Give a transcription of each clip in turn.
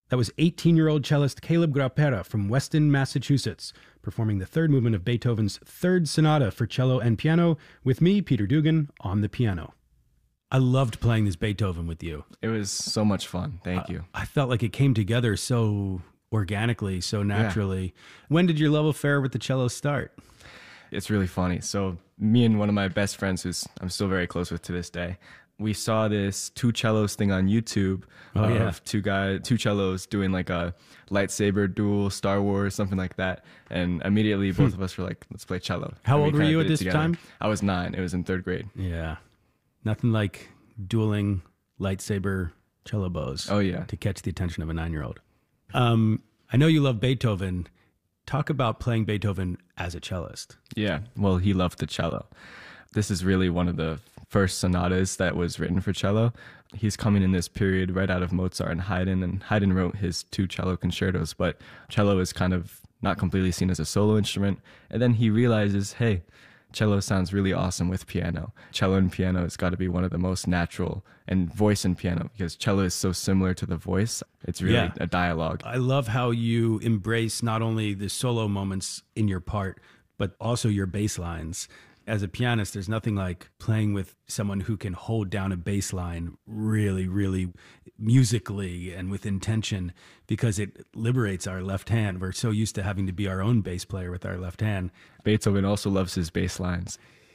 That was 18-year-old cellist Caleb Graupera from Weston, Massachusetts, performing the third movement of Beethoven's Third Sonata for cello and piano with me, Peter Dugan, on the piano. I loved playing this Beethoven with you. It was so much fun. Thank you. I felt like it came together so organically, so naturally. Yeah. When did your love affair with the cello start? It's really funny. So me and one of my best friends, who's I'm still very close with to this day, we saw this two cellos thing on YouTube of two cellos doing like a lightsaber duel, Star Wars, something like that. And immediately both of us were like, let's play cello. How old were you at this time? I was 9. It was in 3rd grade. Yeah. Nothing like dueling lightsaber cello bows. Oh, yeah. To catch the attention of a 9-year-old. I know you love Beethoven. Talk about playing Beethoven as a cellist. Yeah. Well, he loved the cello. This is really one of the first sonatas that was written for cello. He's coming in this period right out of Mozart and Haydn wrote his 2 cello concertos, but cello is kind of not completely seen as a solo instrument. And then he realizes, hey, cello sounds really awesome with piano. Cello and piano has got to be one of the most natural, and voice and piano, because cello is so similar to the voice. It's really a dialogue. I love how you embrace not only the solo moments in your part, but also your bass lines. As a pianist, there's nothing like playing with someone who can hold down a bass line really, really musically and with intention, because it liberates our left hand. We're so used to having to be our own bass player with our left hand. Beethoven also loves his bass lines.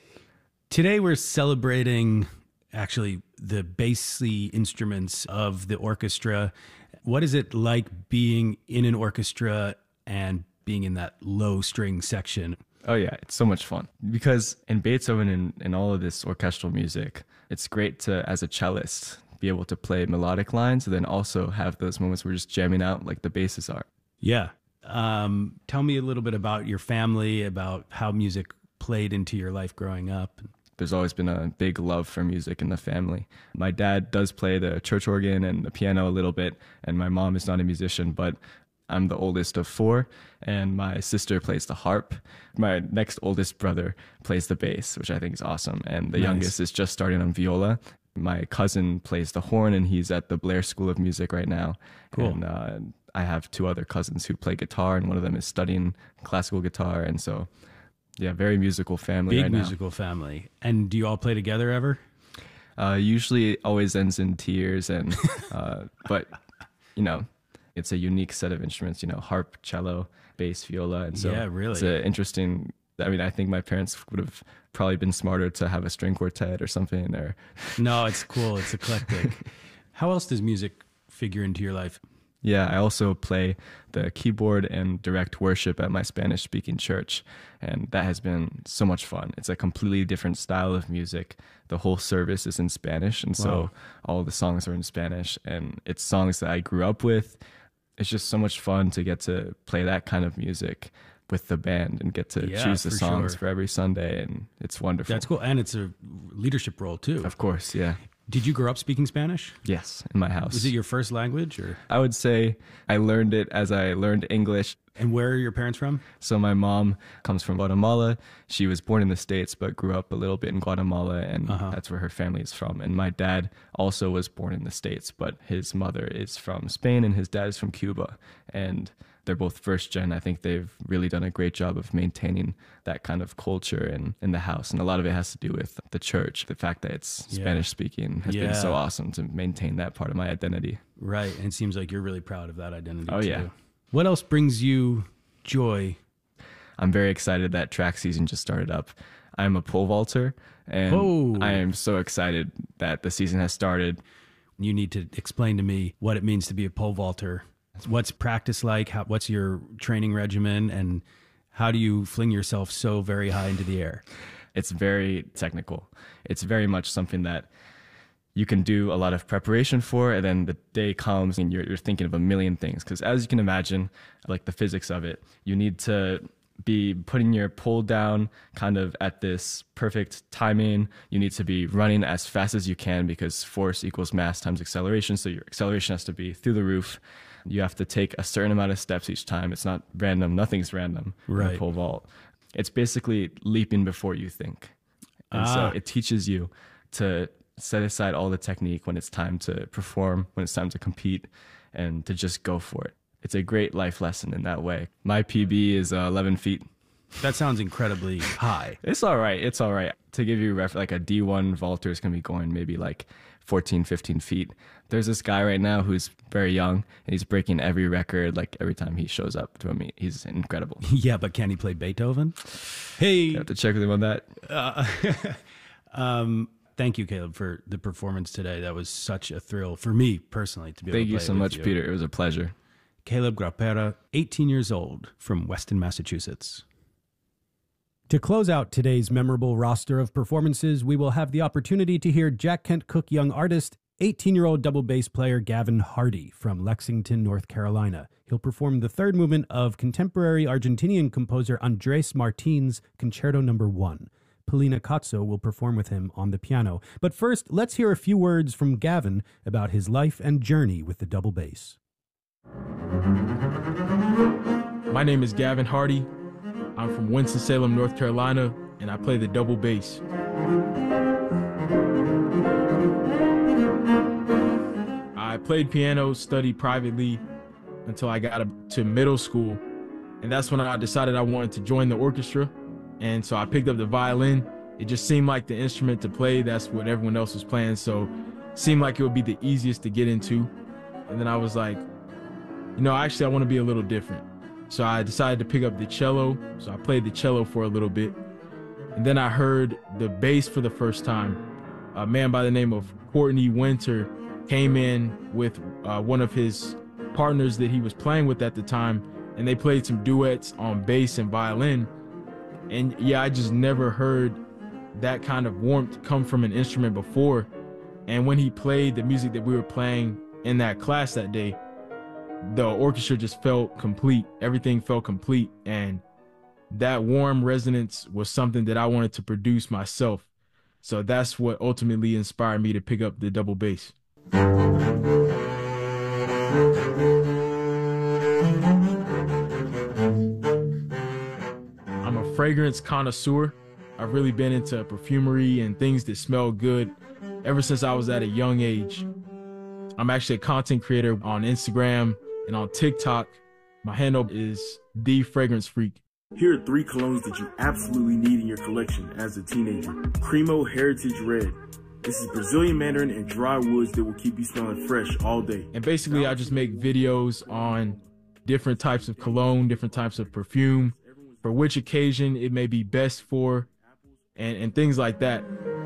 Today we're celebrating actually the bassy instruments of the orchestra. What is it like being in an orchestra and being in that low string section? Oh yeah, it's so much fun. Because in Beethoven and all of this orchestral music, it's great to, as a cellist, be able to play melodic lines and then also have those moments where we're just jamming out like the basses are. Yeah. Tell me a little bit about your family, about how music played into your life growing up. There's always been a big love for music in the family. My dad does play the church organ and the piano a little bit, and my mom is not a musician, but I'm the oldest of 4, and my sister plays the harp. My next oldest brother plays the bass, which I think is awesome. And the youngest is just starting on viola. My cousin plays the horn, and he's at the Blair School of Music right now. Cool. And I have 2 other cousins who play guitar, and one of them is studying classical guitar. And so, yeah, very musical family right now. Big musical family. And do you all play together ever? Usually it always ends in tears, and but, you know, it's a unique set of instruments, you know, harp, cello, bass, viola. And so really. It's an interesting, I mean, I think my parents would have probably been smarter to have a string quartet or something. Or No, it's cool. It's eclectic. How else does music figure into your life? Yeah, I also play the keyboard and direct worship at my Spanish-speaking church, and that has been so much fun. It's a completely different style of music. The whole service is in Spanish, and so all the songs are in Spanish, and it's songs that I grew up with. It's just so much fun to get to play that kind of music with the band and get to choose the songs for every Sunday, and it's wonderful. That's cool, and it's a leadership role too. Of course, yeah. Did you grow up speaking Spanish? Yes, in my house. Was it your first language? Or I would say I learned it as I learned English. And where are your parents from? So my mom comes from Guatemala. She was born in the States, but grew up a little bit in Guatemala, and that's where her family is from. And my dad also was born in the States, but his mother is from Spain and his dad is from Cuba. And they're both first gen. I think they've really done a great job of maintaining that kind of culture in the house. And a lot of it has to do with the church. The fact that it's Spanish speaking has been so awesome to maintain that part of my identity. Right. And it seems like you're really proud of that identity too. Yeah. What else brings you joy? I'm very excited that track season just started up. I'm a pole vaulter, and I am so excited that the season has started. You need to explain to me what it means to be a pole vaulter. What's practice like? What's your training regimen? And how do you fling yourself so very high into the air? It's very technical. It's very much something that you can do a lot of preparation for, and then the day comes and you're thinking of a million things. Because as you can imagine, like the physics of it, you need to be putting your pole down kind of at this perfect timing. You need to be running as fast as you can because force equals mass times acceleration. So your acceleration has to be through the roof. You have to take a certain amount of steps each time. It's not random. Nothing's random in a pole vault. It's basically leaping before you think. And so it teaches you to set aside all the technique when it's time to perform, when it's time to compete, and to just go for it. It's a great life lesson in that way. My PB is 11 feet. That sounds incredibly high. It's all right. It's all right. To give you like a D1 vaulter is going to be going maybe like 14, 15 feet. There's this guy right now who's very young, and he's breaking every record like every time he shows up to a meet. He's incredible. Yeah, but can he play Beethoven? Hey. You have to check with him on that. Thank you, Caleb, for the performance today. That was such a thrill for me personally to be able to play. Thank you so much, Peter. It was a pleasure. Caleb Graupera, 18 years old, from Weston, Massachusetts. To close out today's memorable roster of performances, we will have the opportunity to hear Jack Kent Cooke young artist, 18-year-old double bass player Gavin Hardy from Lexington, North Carolina. He'll perform the third movement of contemporary Argentinian composer Andres Martin's Concerto No. 1. Polina Cozzo will perform with him on the piano. But first, let's hear a few words from Gavin about his life and journey with the double bass. My name is Gavin Hardy. I'm from Winston-Salem, North Carolina, and I play the double bass. I played piano, studied privately until I got to middle school, and that's when I decided I wanted to join the orchestra, and so I picked up the violin. It just seemed like the instrument to play. That's what everyone else was playing, so it seemed like it would be the easiest to get into. And then I was like, actually I want to be a little different. So I decided to pick up the cello. So I played the cello for a little bit. And then I heard the bass for the first time. A man by the name of Courtney Winter came in with one of his partners that he was playing with at the time. And they played some duets on bass and violin. And yeah, I just never heard that kind of warmth come from an instrument before. And when he played the music that we were playing in that class that day, the orchestra just felt complete. Everything felt complete. And that warm resonance was something that I wanted to produce myself. So that's what ultimately inspired me to pick up the double bass. I'm a fragrance connoisseur. I've really been into perfumery and things that smell good ever since I was at a young age. I'm actually a content creator on Instagram and on TikTok. My handle is The Fragrance Freak. Here are 3 colognes that you absolutely need in your collection as a teenager. Cremo Heritage Red. This is Brazilian mandarin and dry woods that will keep you smelling fresh all day. And basically I just make videos on different types of cologne, different types of perfume, for which occasion it may be best for, and things like that.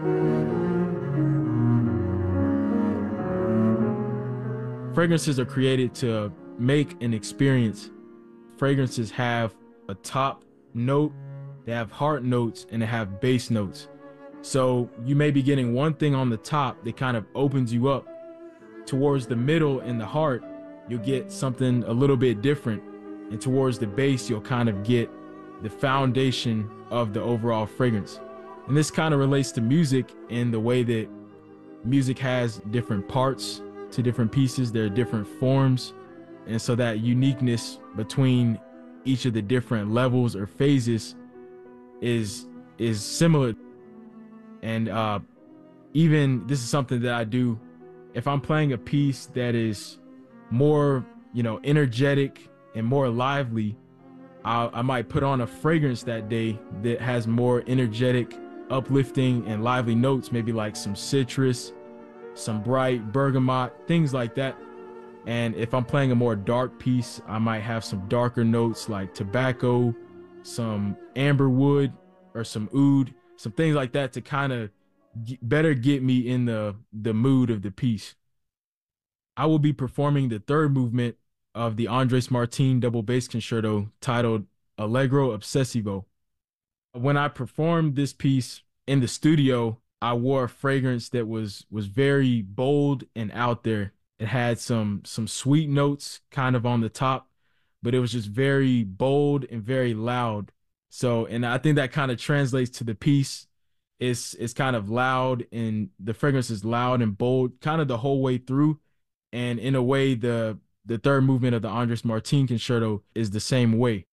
Fragrances are created to make an experience. Fragrances have a top note, they have heart notes, and they have bass notes. So you may be getting one thing on the top that kind of opens you up. Towards the middle and the heart, you'll get something a little bit different. And towards the base, you'll kind of get the foundation of the overall fragrance. And this kind of relates to music in the way that music has different parts to different pieces. There are different forms. And so that uniqueness between each of the different levels or phases is similar. And even this is something that I do if I'm playing a piece that is more, energetic and more lively. I might put on a fragrance that day that has more energetic, uplifting, and lively notes, maybe like some citrus, some bright bergamot, things like that. And if I'm playing a more dark piece, I might have some darker notes like tobacco, some amber wood, or some oud, some things like that to kind of better get me in the mood of the piece. I will be performing the third movement of the Andres Martin double bass concerto titled Allegro Obsessivo. When I performed this piece in the studio, I wore a fragrance that was very bold and out there. It had some sweet notes kind of on the top, but it was just very bold and very loud. So, and I think that kind of translates to the piece. It's kind of loud, and the fragrance is loud and bold kind of the whole way through. And in a way, the third movement of the Andres Martin concerto is the same way.